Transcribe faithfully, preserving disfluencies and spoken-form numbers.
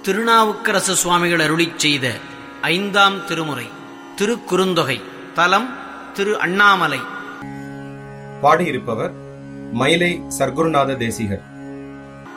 திருநாவுக்கரசு சுவாமிகள் அருளிச் செய்த ஐந்தாம் திருமுறை திருக்குறுந்தொகை. தலம் திரு அண்ணாமலை. பாடியிருப்பவர் மயிலை சர்க்குருநாத தேசிகர்.